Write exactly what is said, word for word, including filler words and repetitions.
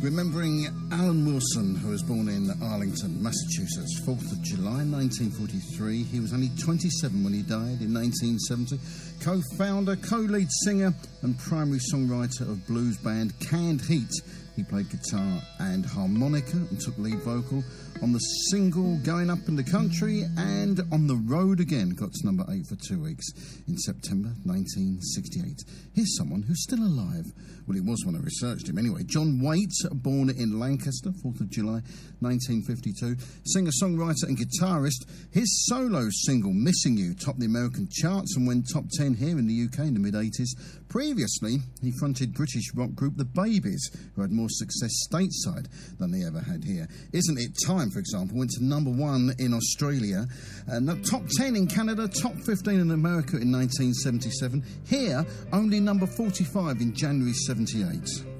Remembering Alan Wilson, who was born in Arlington, Massachusetts, fourth of July nineteen forty-three. He was only twenty-seven when he died in nineteen seventy. Co-founder, co-lead singer and primary songwriter of blues band Canned Heat. He played guitar and harmonica and took lead vocal on the single Going Up in the Country and On the Road Again. Got to number eight for two weeks in September nineteen sixty-eight. Here's someone who's still alive. Well, he was when I researched him anyway. John Waite, born in Lancaster, fourth of July nineteen fifty-two. Singer, songwriter and guitarist. His solo single, Missing You, topped the American charts and went top ten here in the U K in the mid-eighties. Previously, he fronted British rock group The Babies, who had more success stateside than they ever had here. Isn't It Time, for example, went to number one in Australia, and uh, top ten in Canada, top fifteen in America in nineteen seventy-seven. Here, only number forty-five in January seventy-eight.